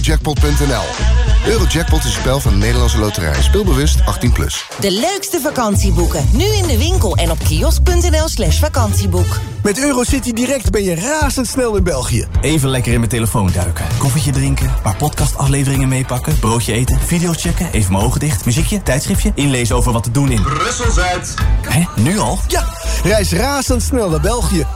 Jackpot.nl. Eurojackpot is een spel van de Nederlandse Loterij. Speelbewust 18+. De leukste vakantieboeken. Nu in de winkel en op kiosk.nl/vakantieboek. Met Eurocity Direct ben je razendsnel in België. Even lekker in mijn telefoon duiken. Koffietje drinken, een paar podcastafleveringen meepakken, broodje eten, video's checken, even mijn ogen dicht, muziekje, tijdschriftje, inlezen over wat te doen in Brussel-Zuid. Hé, nu al? Ja, reis razendsnel naar België.